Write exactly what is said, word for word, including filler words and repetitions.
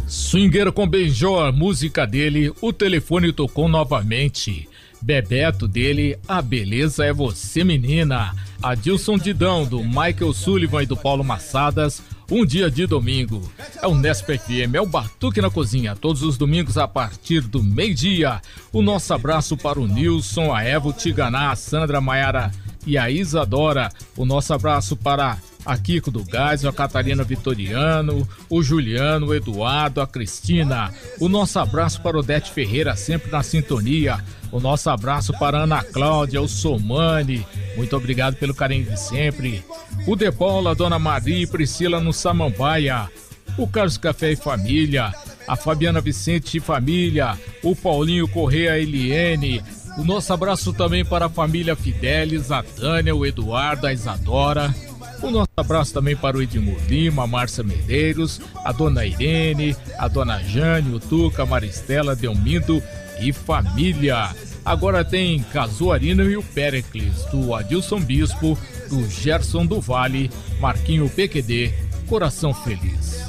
Swingueiro com Benjor, música dele, o telefone tocou novamente. Bebeto dele, a beleza é você, menina. Adilson Didão, do Michael Sullivan e do Paulo Massadas, um dia de domingo. É o Nesp F M, é o Batuque na Cozinha, todos os domingos a partir do meio-dia. O nosso abraço para o Nilson, a Evo Tiganá, a Sandra, a Maiara e a Isadora. O nosso abraço para a Kiko do Gás, a Catarina Vitoriano, o Juliano, o Eduardo, a Cristina. O nosso abraço para o Odete Ferreira, sempre na sintonia. O nosso abraço para a Ana Cláudia, o Somani. Muito obrigado pelo carinho de sempre. O De Paula, a Dona Maria e Priscila no Samambaia. O Carlos Café e Família. A Fabiana Vicente e Família. O Paulinho Correia Eliene. O nosso abraço também para a família Fidelis, a Tânia, o Eduardo, a Isadora. O nosso abraço também para o Edmur Lima, a Márcia Medeiros, a Dona Irene, a Dona Jane, o Tuca, a Maristela, Delmindo e família. Agora tem Casuarina e o Péricles, do Adilson Bispo, do Gerson do Vale, Marquinho P Q D, Coração Feliz.